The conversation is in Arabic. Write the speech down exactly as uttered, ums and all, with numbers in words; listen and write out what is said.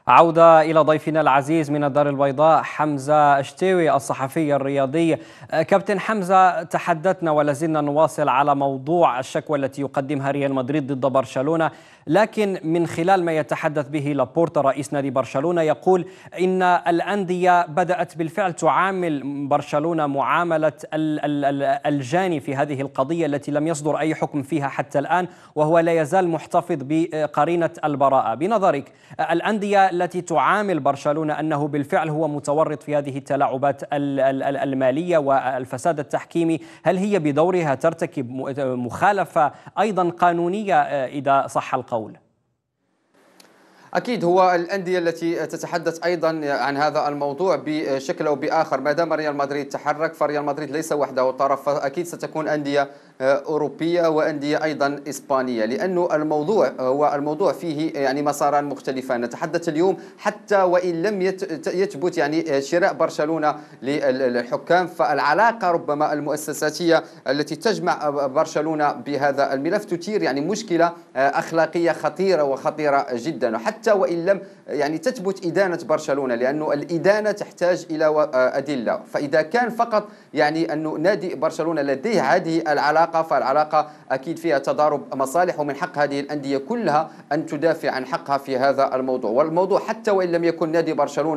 عودة إلى ضيفنا العزيز من الدار البيضاء حمزة شتيوي الصحفي الرياضي. كابتن حمزة، تحدثنا ولا زلنا نواصل على موضوع الشكوى التي يقدمها ريال مدريد ضد برشلونة، لكن من خلال ما يتحدث به لابورتا رئيس نادي برشلونة يقول إن الأندية بدأت بالفعل تعامل برشلونة معاملة الجاني في هذه القضية التي لم يصدر أي حكم فيها حتى الآن، وهو لا يزال محتفظ بقرينة البراءة. بنظرك الأندية التي تعامل برشلونة أنه بالفعل هو متورط في هذه التلاعبات المالية والفساد التحكيمي، هل هي بدورها ترتكب مخالفة أيضا قانونية إذا صح القول؟ أكيد هو الأندية التي تتحدث أيضا عن هذا الموضوع بشكل أو بآخر. ما دام ريال مدريد تحرك فريال مدريد ليس وحده طرف، فأكيد ستكون أندية أوروبية وأندية أيضا إسبانية، لأنه الموضوع هو الموضوع فيه يعني مساران مختلفان. نتحدث اليوم حتى وإن لم يثبت يعني شراء برشلونة للحكام، فالعلاقة ربما المؤسساتية التي تجمع برشلونة بهذا الملف تثير يعني مشكلة أخلاقية خطيرة وخطيرة جدا، حتى وإن لم يعني تثبت إدانة برشلونة، لأنه الإدانة تحتاج إلى أدلة. فإذا كان فقط يعني أنه نادي برشلونة لديه هذه العلاقة، فالعلاقة أكيد فيها تضارب مصالح، ومن حق هذه الأندية كلها أن تدافع عن حقها في هذا الموضوع. والموضوع حتى وإن لم يكن نادي برشلونة